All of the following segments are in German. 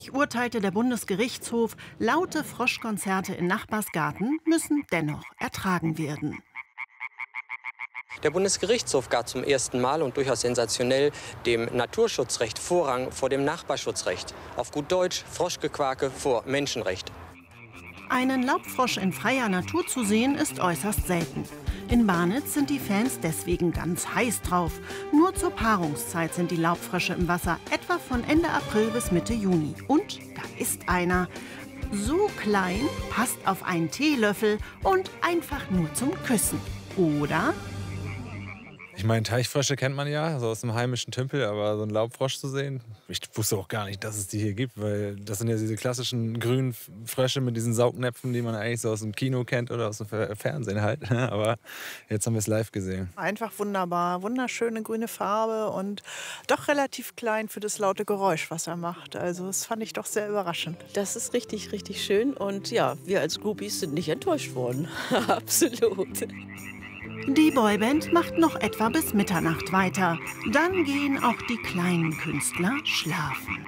Urteilte der Bundesgerichtshof, laute Froschkonzerte in Nachbarsgarten müssen dennoch ertragen werden. Der Bundesgerichtshof gab zum ersten Mal und durchaus sensationell dem Naturschutzrecht Vorrang vor dem Nachbarschutzrecht. Auf gut Deutsch Froschgequake vor Menschenrecht. Einen Laubfrosch in freier Natur zu sehen, ist äußerst selten. In Barnitz sind die Fans deswegen ganz heiß drauf. Nur zur Paarungszeit sind die Laubfrösche im Wasser, etwa von Ende April bis Mitte Juni. Und da ist einer. So klein, passt auf einen Teelöffel und einfach nur zum Küssen. Oder? Ich meine, Teichfrösche kennt man ja, so aus dem heimischen Tümpel, aber so einen Laubfrosch zu sehen, ich wusste auch gar nicht, dass es die hier gibt, weil das sind ja diese klassischen grünen Frösche mit diesen Saugnäpfen, die man eigentlich so aus dem Kino kennt oder aus dem Fernsehen halt. Aber jetzt haben wir es live gesehen. Einfach wunderbar, wunderschöne grüne Farbe und doch relativ klein für das laute Geräusch, was er macht. Also das fand ich doch sehr überraschend. Das ist richtig, richtig schön und ja, wir als Groupies sind nicht enttäuscht worden. Absolut. Die Boyband macht noch etwa bis Mitternacht weiter. Dann gehen auch die kleinen Künstler schlafen.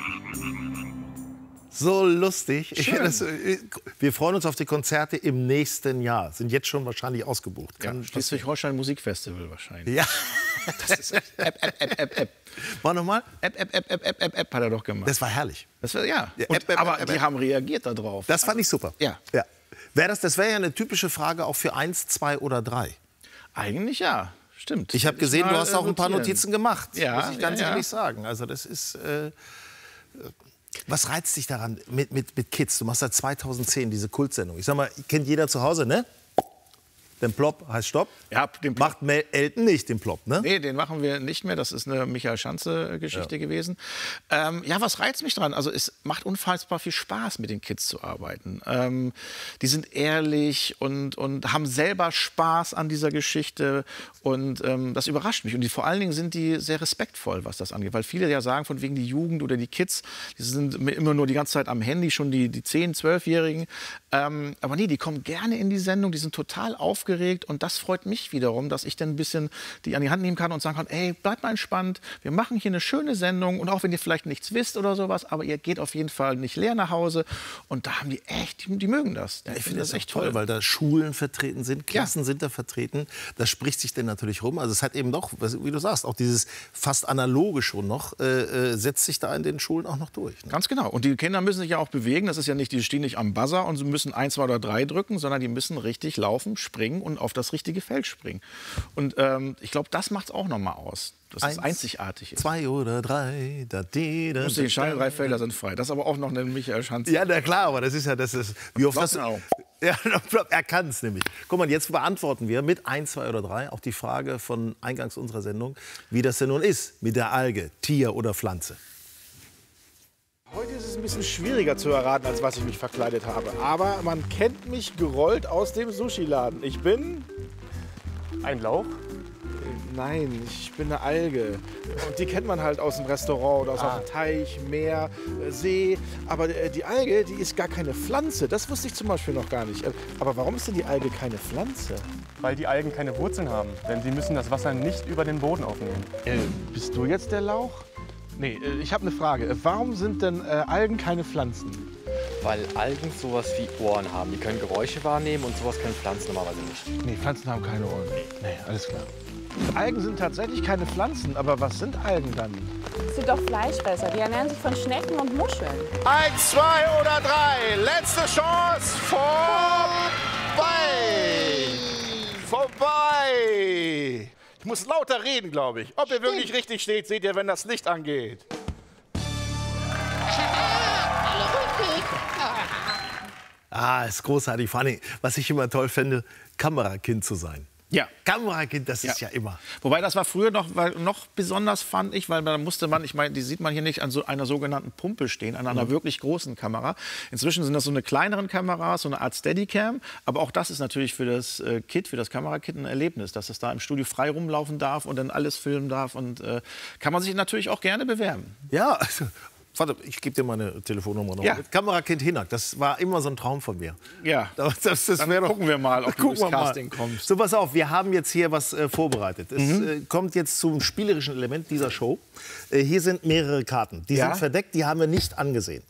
So lustig. Wir freuen uns auf die Konzerte im nächsten Jahr. Sind jetzt schon wahrscheinlich ausgebucht. Ja, Schleswig-Holstein Musikfestival wahrscheinlich. Ja. Das ist App. War nochmal? App hat er doch gemacht. Das war herrlich. Das war, ja. Ja, Und, aber die haben reagiert darauf. Das fand ich super. Ja. Ja. Das wäre ja eine typische Frage auch für 1, 2 oder 3. Eigentlich ja, stimmt. Ich habe gesehen, du hast auch ein paar Notizen gemacht. Ja, muss ich ganz ja. ehrlich sagen. Also das ist... was reizt dich daran mit Kids? Du machst seit 2010 diese Kultsendung. Ich sag mal, kennt jeder zu Hause, ne? Den Plop heißt Stopp. Ja, den Plop. Macht Elton nicht den Plop, ne? Nee, den machen wir nicht mehr. Das ist eine Michael Schanze-Geschichte gewesen. Ja, was reizt mich dran? Also es macht unfassbar viel Spaß, mit den Kids zu arbeiten. Die sind ehrlich und haben selber Spaß an dieser Geschichte. Und das überrascht mich. Und vor allen Dingen sind die sehr respektvoll, was das angeht. Weil viele ja sagen, von wegen die Jugend oder die Kids, die sind immer nur die ganze Zeit am Handy, schon die 10-, 12-Jährigen. Aber nee, die kommen gerne in die Sendung, die sind total aufgeregt. Und das freut mich wiederum, dass ich dann ein bisschen die an die Hand nehmen kann und sagen kann, ey, bleibt mal entspannt, wir machen hier eine schöne Sendung und auch wenn ihr vielleicht nichts wisst oder sowas, aber ihr geht auf jeden Fall nicht leer nach Hause und da haben die echt, die mögen das. Ja, ich finde das echt toll, weil da Schulen vertreten sind, Klassen sind da vertreten, das spricht sich dann natürlich rum, also es hat eben doch, wie du sagst, auch dieses fast analoge schon noch, setzt sich da in den Schulen auch noch durch. Ne? Ganz genau und die Kinder müssen sich ja auch bewegen, das ist ja nicht, die stehen nicht am Buzzer und sie müssen 1, 2 oder 3 drücken, sondern die müssen richtig laufen, springen und auf das richtige Feld springen. Und ich glaube, das macht es auch noch mal aus. Dass es einzigartig ist. 2 oder 3, die entscheiden, 3 Felder sind frei. Das ist aber auch noch eine Michael Schanze. Ja, na klar, aber das ist ja, wie oft das... Ja, er kann es nämlich. Guck mal, jetzt beantworten wir mit 1, 2 oder 3 auch die Frage von eingangs unserer Sendung, wie das denn nun ist mit der Alge, Tier oder Pflanze. Heute ist es ein bisschen schwieriger zu erraten, als was ich mich verkleidet habe. Aber man kennt mich gerollt aus dem Sushi-Laden. Ich bin... Ein Lauch? Nein, ich bin eine Alge. Und die kennt man halt aus dem Restaurant oder aus dem Teich, Meer, See. Aber die Alge, die ist gar keine Pflanze. Das wusste ich zum Beispiel noch gar nicht. Aber warum ist denn die Alge keine Pflanze? Weil die Algen keine Wurzeln haben. Denn sie müssen das Wasser nicht über den Boden aufnehmen. Bist du jetzt der Lauch? Nee, ich habe eine Frage. Warum sind denn Algen keine Pflanzen? Weil Algen sowas wie Ohren haben. Die können Geräusche wahrnehmen und sowas können Pflanzen normalerweise nicht. Nee, Pflanzen haben keine Ohren. Nee, alles klar. Algen sind tatsächlich keine Pflanzen, aber was sind Algen dann? Das sind doch Fleischfresser. Die ernähren sich von Schnecken und Muscheln. 1, 2 oder 3. Letzte Chance. Vorbei. Ich muss lauter reden, glaube ich. Ob ihr wirklich richtig steht, seht ihr, wenn das Licht angeht. Ist großartig. Vor allem, was ich immer toll finde, Kamerakind zu sein. Ja. Kamerakind, das ist ja immer. Wobei das war früher noch besonders, fand ich, weil da musste man, ich meine, die sieht man hier nicht an so einer sogenannten Pumpe stehen, an einer wirklich großen Kamera. Inzwischen sind das so eine kleineren Kameras, so eine Art Steadicam. Aber auch das ist natürlich für das Kit, für das Kamerakit ein Erlebnis, dass es da im Studio frei rumlaufen darf und dann alles filmen darf. Und kann man sich natürlich auch gerne bewerben. Ja, also, warte, ich gebe dir meine Telefonnummer noch. Ja. Kamerakind Hinak, das war immer so ein Traum von mir. Ja, das dann doch, gucken wir mal, ob du ins Casting kommst. So, pass auf, wir haben jetzt hier was vorbereitet. Es kommt jetzt zum spielerischen Element dieser Show. Hier sind mehrere Karten. Die sind verdeckt, die haben wir nicht angesehen.